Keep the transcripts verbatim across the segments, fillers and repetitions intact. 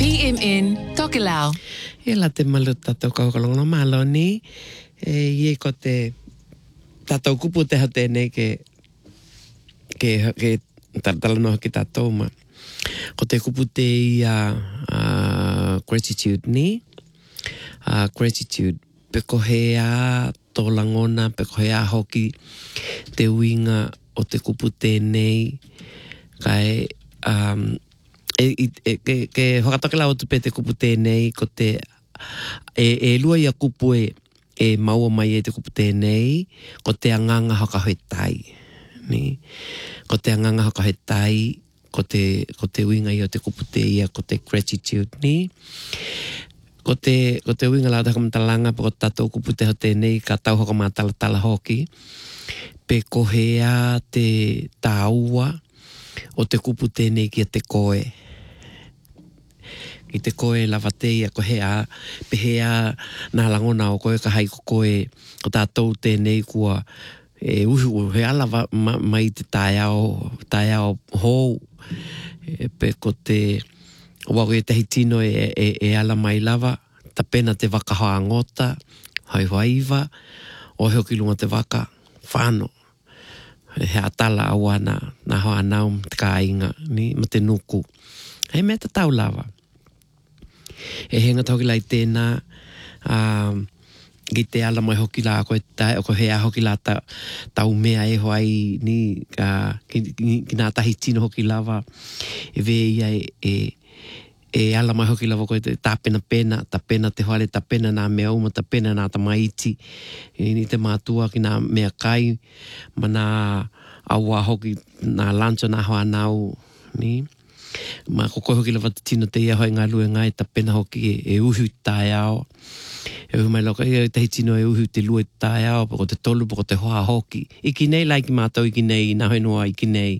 P M N Tokelau. Ela te malu tatou kaukalonga no malo ni. E ie ko te tatou kupu te hate nei ke ke ke tatala no ki tatou ma. Ko te kupu te ia uh, gratitude ni. Uh, gratitude. Peko hea tō langona, peko hea hoki te winga o te kupu te nei. Kai um, e, e, ke, ke whakatokela o tupe te kupu te nei ko te e, e lua ia kupu e, e maua mai e te kupu te nei ko te anganga haka hoi tai. Ni? Ko te anganga haka hoi tai ko te, ko te winga i o te kupu te ia ko te gratitude ni. Ko te, ko te winga la taka matalanga po ko tatou kupu te hote nei ka tau haka matala tala hoki. Pe ko hea te tāua o te kupu te nei ki te koe. Ki te koe lava te ia ko hea, pe hea nā langona o koe ka hai ko koe o tātou te nei kua e uhu hea lava ma, mai te tāiao, tāiao hou. E, pe ko te wau e tehi tino e, e, e ala mai lava, ta pena te waka hoa ngota, hai waiva, o heo ki lunga te waka, whāno. He atala awa na, na hoa nau te ka inga, ni, ma te nuku. He mea te tau lava. E henga tau ki lai tēnā, um, ki te ala mai hoki la, ko, ta, ko hea hoki la ta, tau mea e hoai, ni, ka, ki, ki, ki nā tahi tino hoki lava, e veia e, e, e ala mai hoki lava ko te tāpena pena, ta pena te hoale, ta pena nā mea uma, ta pena nā ta maiti, e ni te mātua ki nā mea kai, ma nā aua hoki, nā lancho nā hoa nau, ni. Ma ko hoki lava te tino te ia hoi ngā lue ngai, ta pena hoki e, e uhu tae ao. E uhu mai loka, e te hitino e uhu te lue tae ao, pako te tolu, pako te hoa hoki. Iki nei lai ki mātou, iki nei, nā hoi noa, iki nei.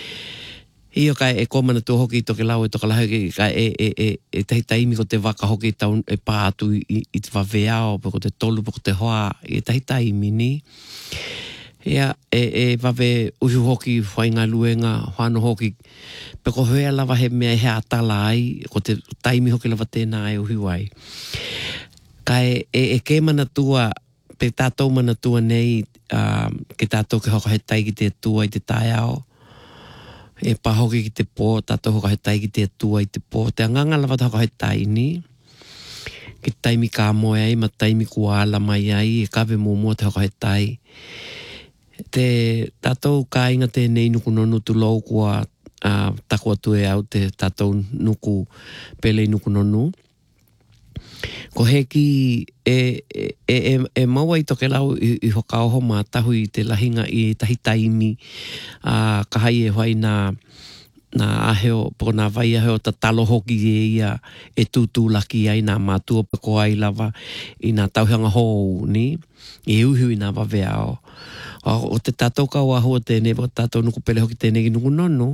Io kai e komana tō hoki i toke lau e toka lau e, e, e, e, e te taimi ko te waka hoki tau e pātu i, i te waweao, pako te tolu, pako te hoa, e te taimi ni. Ia, e, e wawe uhu hoki, whai ngā luenga, whāno hoki, peko hea lava he mea he atala ai, ko te taimi hoki lava tēnā e uhu ai. Kai e, e ke mana tua, pe tātou mana tua nei, uh, ke tātou ke hoko he tai ki te tua i te tai ao, e pahoki ki te pō, tātou hoko he tai ki te tua i te pō, te anganga lava hoko he tai ni, ke taimi kā moe ai, ma taimi kua ala mai ai, e kawe mō mua te hoko he tai. Te tātou kā inga te nei nuku nonu tu lau kua uh, takua tue au te tātou nuku pele nuku nonu. Ko heki e, e, e, e maua i toke lau i, i hoka oho mā tahu i te lahinga i tahi taimi uh, ka hai e hoai nā nā aheo, poko nā vai aheo ta talo hoki e ia e tūtū laki ai nā mātua pako ai lava i nā tauhanga hou ni, e uhu i nā wawe ao. O, o te tātou kau ahua tēne, poko tātou nuku pele hoki tēne ki nuku nonu,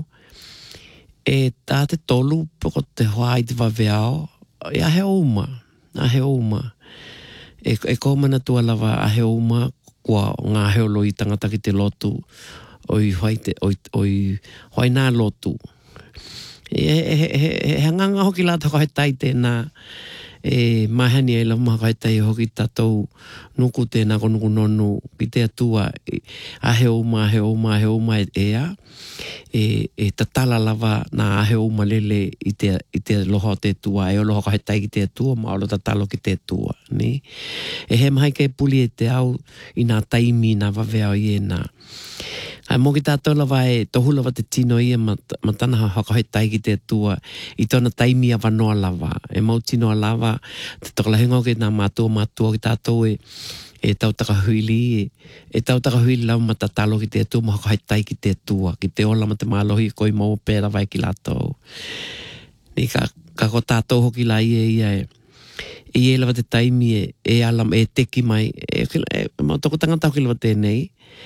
e tā te tolu poko te hoa i te wawe ao, e aheo uma, aheo uma. E, e komana tua lava aheo uma, kua ngā aheo loi tangata ki te lotu, oi hoai te, oi, oi, hoai nā lotu. E, e, e, e, e hanganga hoki la tako he tai tēnā, e mahani e lau maha he tai hoki tātou nuku tēnā ko nuku nonu ki te atua, e, ahe uma, ahe uma, ahe uma e ea, e, e tatala lava nā ahe uma lele i te, i te loho te tua, e o loho ka he tai ki te atua, ma olo tatalo ki te atua, ni? E he maha ke puli e te au i nā taimi nā wawea o i e nā. Ai mo ki tātou lava e tohu lava te tino ia ma, ma tana haka hoi tai ki te tua i tōna taimi a wanoa lava. E mau tino a lava te tokalahenga o ke nā mātua mātua ki tātou e, e tau takahuili e, e tau takahuili lau ma tatalo ki te tua ma haka hoi tai ki te tua ki te ola ma te mālohi koi mau pēra vai ki lātou. Ni ka, ka ko tātou hoki la ia ia e i e lava te taimi e, e alam e teki mai e, e, e mau toko tangata hoki lava tēnei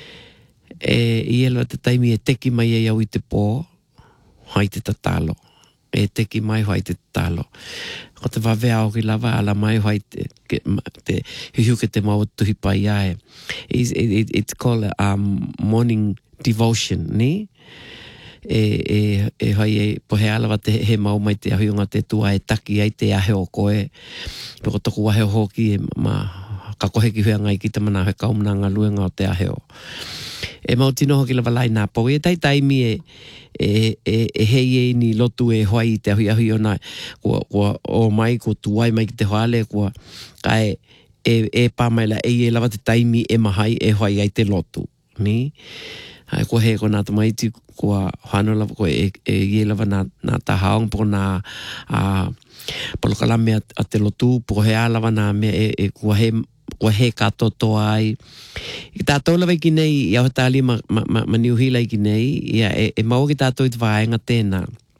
e i elwa te taimi e teki mai e au i te pō, hai te tatalo. E teki mai hai te tatalo. Ko te wawea o ki lava ala mai hai te, ke, te hiu ke te mau tuhi pai ae. It's, it, it's called a um, morning devotion, ni? e, e, e hai e pohe alawa te he mau mai te ahionga te tua e taki ai te ahe o koe. Peko toku ahe o hoki e ma ka kohe ki hua ngai ki te mana he kaumnanga luenga o te ahe o. E mau tino hoki lawa lai nā pau. E tai taimi e, e, e, e hei e ni lotu e hoai te ahui ahui o nai. Kua, kua o mai, kua tuai mai ki te hoale, kua kai e, e pāmaila e e lawa te taimi e mahai e hoai ai te lotu. Ni? Hai kua he ko nā tamaiti kua hano lawa kua e, e e lawa nā, nā tahaong po nā a polokalame a, a te lotu po he alawa nā mea e, e kua he kua he katoto ai. I tātou lawa ki nei i au tāli ma, ma, ma, ma niuhila i ki nei ia e, e mau ki tātou i te vaenga tēnā.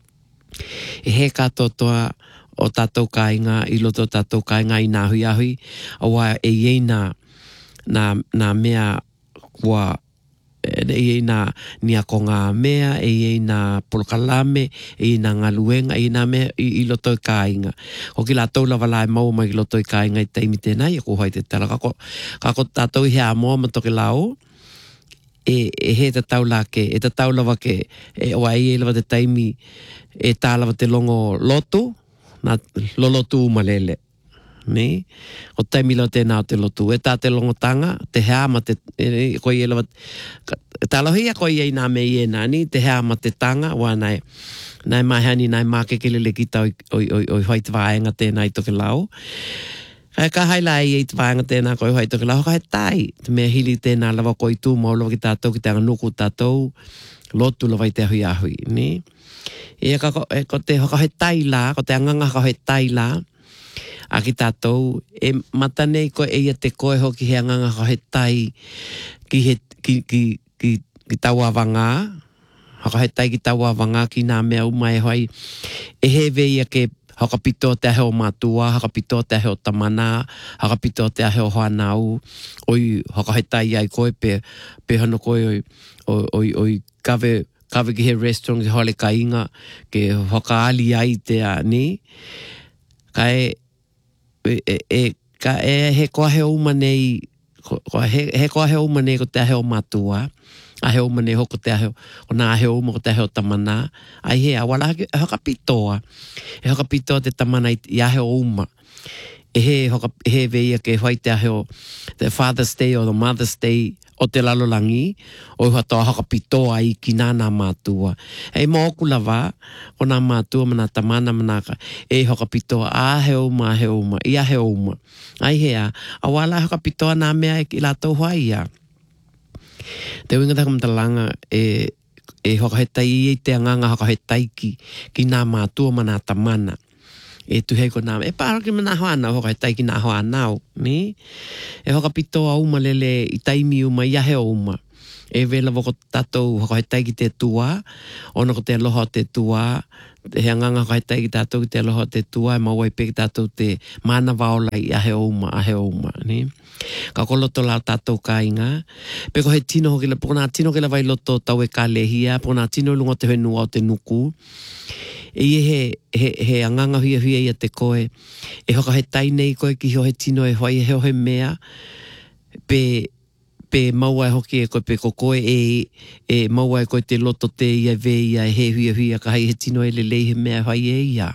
E he katotoa o tātou kāinga i loto tātou kāinga i nā hui ahui awa e iei nā nā, nā mea kua e iei nā nia ko ngā mea, e iei nā polokalame, e iei nā ngā luenga, e iei nā mea i, i loto i kāinga. Hoki la tau lawa lai mau mai i loto i kāinga i teimi tēnei, e kuhai te tala. Kako, kako tātou i hea moa ma toke lau, e, e he te tau la ke, e te tau lawa ke, e oa e lawa te teimi, e tā lawa te longo loto, nā lolotu umalele. Ni? O taimi lau tēnā o te lotu. E tā te longotanga, te hea ma te, e, koi e lawa, tā lohia koi e nā me i e nā ni, te hea ma te tanga, wā nai, nai mahani, nai mākekelele ki tau oi, oi, oi hoi te vāenga tēnā i toke lau. Kai ka haila i e te vāenga tēnā koi hoi toke lau, kai tai, te mea hili tēnā lawa koi tū, mau lawa ki tātou, ki te anga nuku tātou, lotu lawa i te hui ahui, ni? E ka ko, e, ko te hoka he tai la, ko te anganga ka he tai la, a ki tātou, e matanei ko e ia te koe hoki he anganga ka he tai ki, he, ki, ki, ki, ki taua wangā, haka he tai ki taua wangā ki nā mea umai hoi, e he veia ke haka pito te ahe o mātua, haka pito te ahe o tamana, haka pito te ahe o hoanau, oi haka he tai ai koe pe, pe hano koe oi, oi, oi, oi kawe, kawe ki he restaurant ki hole ka inga, ke haka ali ai te a ni, kai e, e, e, ka e he koa he uma nei, ko, he, he koa he uma nei ko te ahe o mātua, a he uma nei hoko te ahe o nā ahe uma ko te ahe o tamana, ai he awala e hoka pitoa, e hoka pitoa te tamana i, i ahe o uma, e he, hoka, he veia ke hoi te ahe o the Father's Day o the Mother's Day o te lalolangi, o iwa toa hoka pitoa i ki nāna mātua. E mo oku lawa, o nā mātua mana tamana manaka, e hoka pitoa a he uma, a he uma, i a he uma. Ai hea, a wala hoka pitoa nā mea i la tau hoi ia. Te winga taka mtalanga e, e hoka he tai i te anganga hoka he taiki ki nā mātua mana tamana. E tu hei ko nā, e pāra ki mana hoa nau, hoka he tai ki nā hoa nau, ni? E hoka pitoa uma lele i taimi uma, i ahe uma. E vela wako tātou hoka he tai ki te tua, ona ko te aloha te tua, he anganga hoka he tai ki tātou ki te aloha te tua, e mawai pe ki tātou te mana waola i ahe uma, ahe uma, ni? Ka koloto la tātou ka inga, pe ko he tino hoki la, poko nā tino ke la vai loto tau e ka lehia, poko nā tino lunga te whenua o te nuku, e he, he, he anganga huia huia ia te koe, e hoka he tai nei koe ki ho he tino e hoi e heo he mea, pe, pe maua e hoki e koe, pe ko koe e, e maua e koe te loto te ia ve ia e he huia huia ka hai he tino e le lei he mea hoi e ia.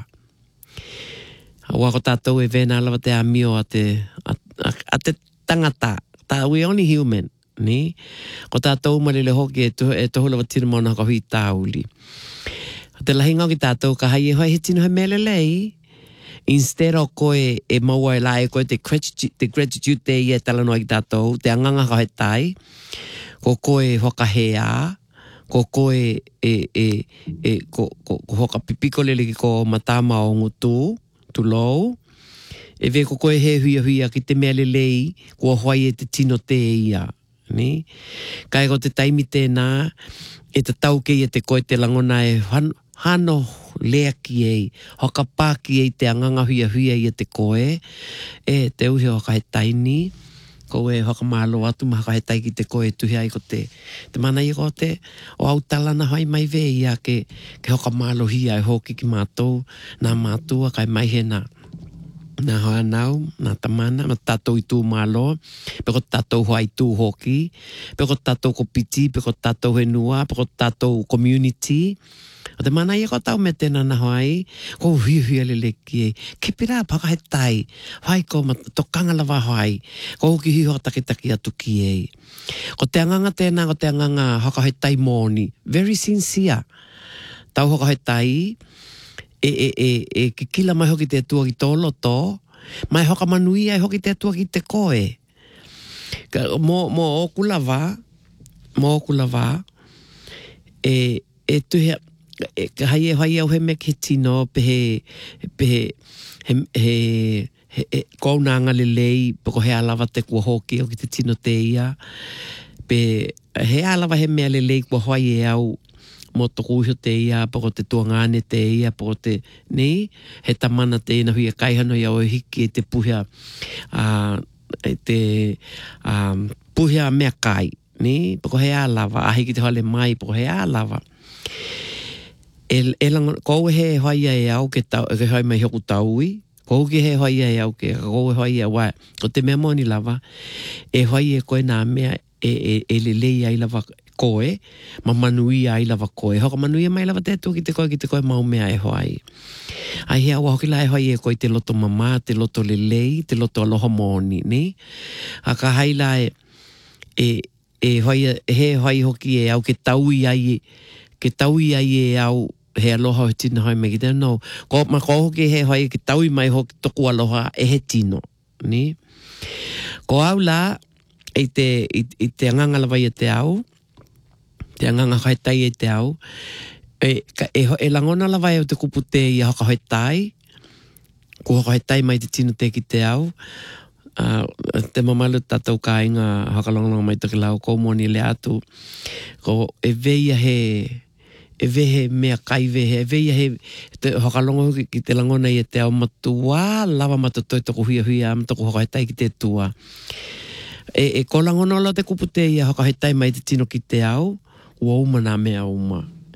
Awa ko tātou e vena alawa te amio a te, a, a, a te tangata, ta we only human, ni? Ko tātou malele hoki e, to, e tohu lawa tino mauna haka hui tāuli. Te lahi ngau ki tātou ka hai e hoi he tino he mele lei. Instead o koe e maua e la e koe te gratitude, te gratitude te i e talanoa ki tātou, te anganga ka he tai, ko koe hoka hea, ko koe e, e, e ko, ko, ko hoka pipiko lele ki ko matama o ngutu, tu lou, e ve ko koe he huia huia ki te mele lei, ko hoi e te tino te ia, ni? Kai ko te taimi tēnā, e te tau kei e te koe te langona e han, hano lea ki ei, hoka pā ki ei te anganga huia huia i te koe, e te uhi hoka he taini, ko e hoka mālo atu ma hoka he tai ki te koe tuhi ai ko te, te mana i ko te, o au talana hai mai ve ia ke, ke hoka mālo hia e hoki ki mātou, nā mātua kai mai he nā, Nā hoa nau, nā tamana, ma tātou i tū mālo, pe ko tātou hoa i tū hoki, pe ko tātou ko piti, pe ko tātou he nua, pe ko tātou community. O te mana ia ko tau me tēnā na hoai, ko hui hui ale leki e, ke pira paka he tai, hoai ko ma tokanga lawa hoai, ko hoki hui hoa takitaki atu ki e. Ko te anganga tēnā, ko te anganga haka he tai mōni, very sincere. Tau haka he tai, e, e, e, e ki kila mai hoki te tua ki tō loto, mai hoka manui ai hoki te tua ki te koe. Ka, mō, mō oku lava, mō oku lava, e, e tuhe, e, ka hai e hai au he me ke tino, pe he, pe he, he, he, he, he kounanga le lei, poko he alawa te kua hoki, o ki te tino te ia, pe he alawa he mea le lei kua hoi e au, mo toku iho te ia, poko te tuangane te ia, poko te, nei, he tamana te ina hui a kaihano ia o hiki e te puhia, uh, e te um, puhia mea kai, nei, poko he alawa, ahi ki te hale mai, poko he alawa. E, e lango, kou he hoia e au ke tau, ke hoi mai hoku taui, kou ki he hoia e au ke, kou he hoia wai, o te mea moni lava, e hoia e koe nā mea, e, e, e le lei ai lava, koe, ma manui ai lava koe. Hoka manui mai lava te tu ki te koe, ki te koe mau mea e hoai. Ai hea ua hoki lai hoai e koe te loto mama, te loto lelei, te loto aloha mōni, ne? Haka hai lai e, e hoai, he hoai hoki e au ke taui ai, ke taui ai e au he aloha o tina hoi me ki te no. Ko, ma ko hoki he hoai ke taui mai hoki toku aloha e he tino, ne? Ko au la, i te, i, i te anganga lawa i te au, te anganga kai tai e te au, e, ka, e, e langona lawa e o te kupu te i haka hoi tai, ko haka hoi tai mai te tino te ki te au, uh, te mamalu tātou ka inga haka longa mai toki lau, ko moni le atu, ko e veia he, e vehe mea kai vehe, e veia he, te haka longa ki, ki te langona i te au matua, lawa matatoi toko huia huia, matoko haka hoi tai ki te tua. E, e ko langona la te kupu te i haka hoi tai mai te tino ki te au, ua uma nā mea uma.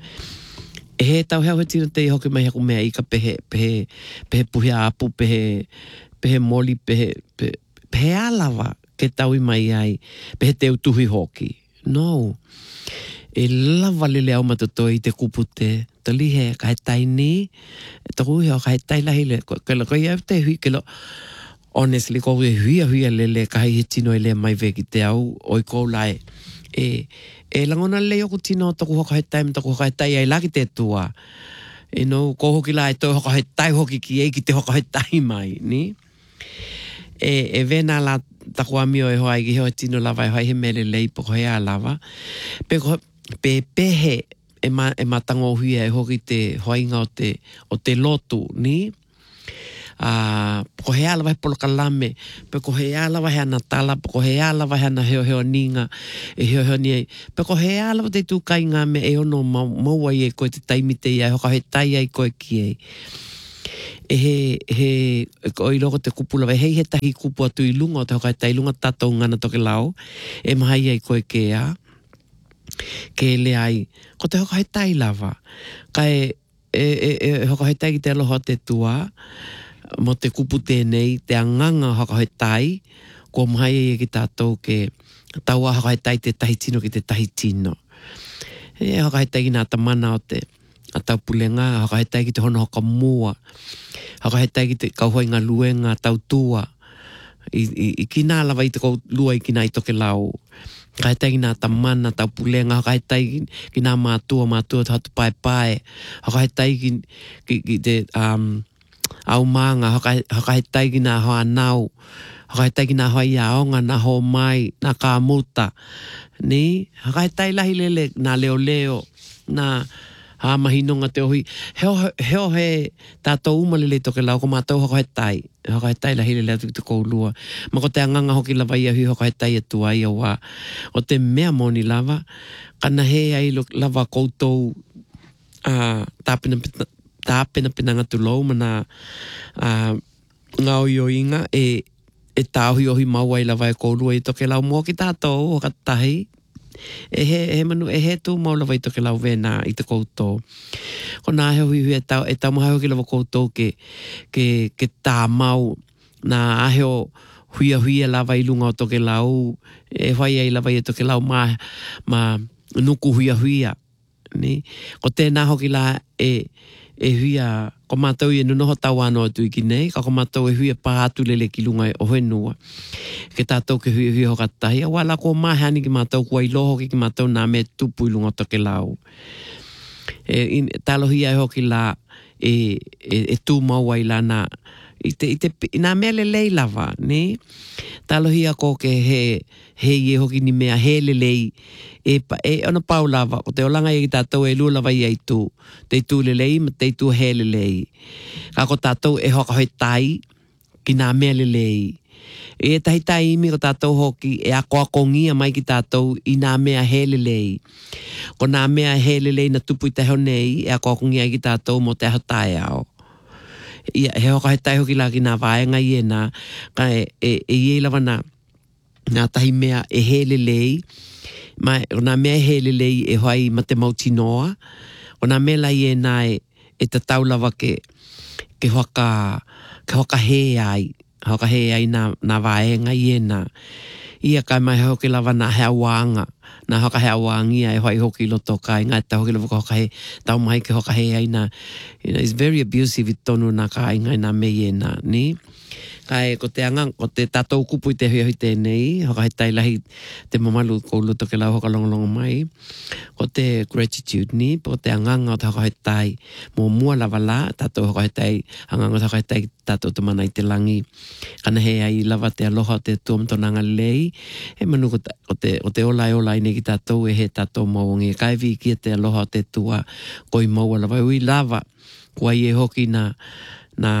E he tau heo he tino te i hoki mai haku mea ika pehe, pehe, pehe puhi apu, pehe, pehe moli, pehe, pehe, pehe alawa ke tau i mai ai, pehe te utuhi hoki. No. E lava lele au matatoi te kupu te, te lihe, ka he tai ni, e taku heo, ka he tai lahi le, ke la koi au te hui, ke la, honestly, ko e huia huia lele, ka he tino e le mai veki te au, oi kou lai, e, e langona le oku tino taku hoka he tai, taku hoka he tai ai laki te tua. E no, ko hoki la e toi hoka he tai hoki ki e ki te hoka he tai mai, ni? E, e vena la taku amio e hoa i ki heo tino lava e hoa he mele lei poko he a lava. Pe, pe pehe e, ma, e matango huia e hoki te hoinga o te, o te lotu, ni? Uh, poko he ala wahi polo kalame, poko he ala wahi ana tala, poko he ala wahi ana heo heo ninga, e heo heo ni, poko he ala wahi te tūkai ngā me e ono maua i e koe te taimite i ai, hoka he tai ai koe ki ei. E he, he, o i loko te kupula, hei he tahi kupu atu i lunga, o te hoka he tai lunga tatou ngana toke lau, e mahai ai koe ke a, ke le ai, ko te hoka he tai lava, ka e, e, e, e hoka he tai ki te aloha te tua, mo te kupu tēnei, te anganga haka hoi tai, ko mahai e ki tātou ke taua haka hoi tai te tahi tino ki te tahi tino. E haka hoi tai ki nā tamana o te atau pulenga, haka hoi tai ki te hono haka mua, haka hoi tai ki te kauhoi ngā luenga tau tua, i, i, i ki nā lawa i te kou lua i ki nā i toke lau. Haka hoi tai ki nā tamana, tau pulenga, haka hoi tai ki, ki nā mātua, mātua te hatu pai pai, haka hoi tai ki, ki, ki te... Um, au maanga, haka, haka he taiki nā hoa nau, haka he taiki nā hoa ia onga, nā hoa mai, nā kā muta. Ni, haka he tai lahi lele, nā leo leo, nā haa mahinonga te ohi. Heo, heo he tātou umalele toke lau, ko mātou haka he tai, haka he tai lahi lele atu ki te koulua. Ma ko te anganga hoki lava ia hui haka he tai atu ai au wā. O te mea moni lava, kana he ai lava koutou uh, tāpina pita, tā pena pena ngatu lau mana uh, ngā oi o inga e, e tāhui ohi maua i lawa e kourua i toke lau mua ki tātou o katahi. E he, he manu, e he tū mau lawa i toke lau vena i te koutou. Ko nā heo hui hui e tau, e tau maha hoki lawa koutou ke, ke, ke tā mau na aheo huia huia lava i lunga o toke lau, e whai ai lava i toke lau ma, ma nuku huia huia. Ni? Ko tēnā hoki la e, e huia, ko mātou i nunoho tau anō atu i ki nei, ka ko mātou e huia pātu lele ki lunga o whenua. Ke tātou ke huia huia hoka tahi, a wala ko mahani ki mātou kua i loho ki mātou nā me tupu i lunga o toke lau. E, in, talohia e hoki la e, e, e tū maua i la na i te, i te, i nā mea lelei lava, ne? Talohia ko ke he, he i e hoki ni mea he lelei, e, e ona pau lava, o te olanga i ki tātou e lua lava i ai tū, te tū lelei, ma te tū he lelei. Ka ko tātou e hoka hoi tai, ki nā mea lelei. E tahi tai imi ko tātou hoki, e ako ako ngia mai ki tātou i nā mea he lelei. Ko nā mea he lelei na tupu i te honei, e ako ako ngia ki tātou mo te hatai ao. Ia, he hoka he tai hoki la ki nā vaenga i e nā, ka e, e, e i lawa nā, nā tahi mea e he lelei, ma o nā mea he lelei e hoai ma te mautinoa, o nā mea lai e nā e, e te tau lawa ke, ke hoka, ke hoka he ai, hoka he ai nā, nā vaenga i e nā. Ia kai mai hoki lawa nā hea wānga, nā hoka hea wāngia e hoai hoki loto kai, ngā te hoki lawa hoka he, tau mai ke hoka he ai nā, you know, it's very abusive i tonu nā kai ngai nā mei e nā, ni? Kai ko te anga, ko te tātou kupu i te hui hui tēnei, hoka he tailahi te mamalu ko luto ke lau hoka longolongo mai, ko te gratitude ni, po te anganga o te hoka he tai, mō mua lava la, tātou hoka he tai, anganga o te hoka he tai tātou te mana i te langi, kana he ai lava te aloha o te tuamtonanga lei, he manu ko te, o te, o te olai olai nei ki tātou e he tātou maungi, kai vi ki te aloha o te tua, koi maua lava, ui lava, kua i e hoki na, na,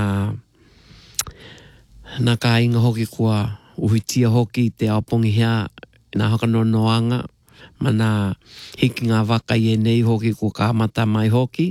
nā ka inga hoki kua uhitia hoki te aopongi hea nā hoka no noanga ma nā hiki ngā waka i e nei hoki kua ka mata mai hoki.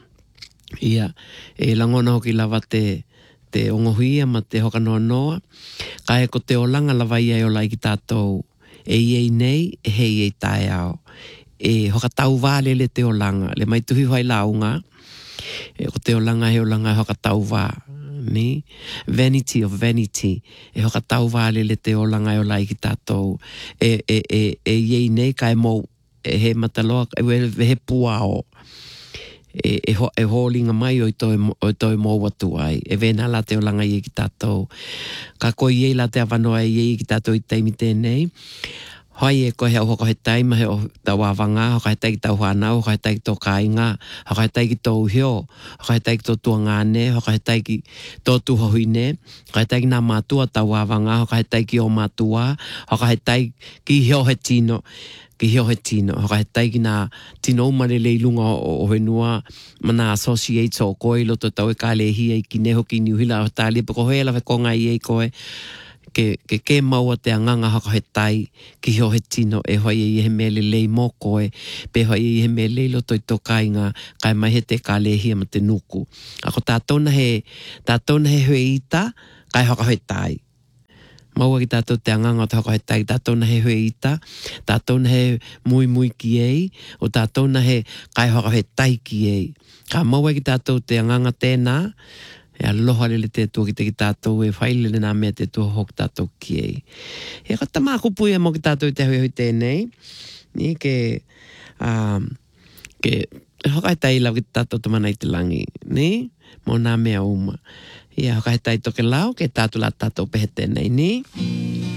Ia, e langona hoki lava te, te ongohuia ma te hoka no noa. Ka e ko te olanga lava i ai o lai ki tātou e i nei e hei e tae ao. E hoka tau vāle le te olanga, le mai tuhi hoai launga. E ko te olanga he olanga e hoka tau vā. Ni? Vanity of vanity. E hoka tau vāle le te olanga e o lai ki tātou. E, e, e, e iei nei kai mō e he mataloa, e he puao. E, e, ho, e hōlinga mai o i toi, o i toi mō watu ai. E vena la te olanga iei ki tātou. Ka ko iei la te awanoa iei ki tātou i teimi tēnei. Hoi e ko he au hoko he taima he o tau awanga, hoko he tai ki tau whanau, hoko he tai ki tō kāinga, hoko he tai ki tō uhio, hoko he tai ki tō tuangane, hoko he tai ki tō tuhohuine, hoko he tai ki nā mātua tau awanga, hoko he tai ki o mātua, hoko he tai ki hio he tino, ki hio he tino, hoko he tai ki nā tino umarele i lunga o, o whenua, mana associates o koe, loto tau e kā lehia i ki neho ki niuhila o tālia, pako hoi ala whekonga i ei koe, ke ke ke maua te anganga haka he tai ki ho he tino e hoi e he mele lei mō koe pe hoi e he mele loto i tō kainga kai mai he te ka lehia ma te nuku. Ako tātou na he tātou na he hoi ita kai haka he tai. Maua ki tātou te anganga o te haka he tai, tātou na he hoi ita, tātou na he mui mui ki ei, o tātou na he kai haka he tai ki ei. Ka maua ki tātou te anganga tēnā, e aloha lele te tua ki te ki tātou e whaile nā mea te tua hok tātou ki ei. E kata mā kupuia mo ki tātou i te hui hui tēnei, ni ke, um, ke hoka he tai lau ki tātou tamana i te langi, ni, mo nā mea uma. Ia hoka he tai toke lau, ke tātou la tātou pehe tēnei, ni.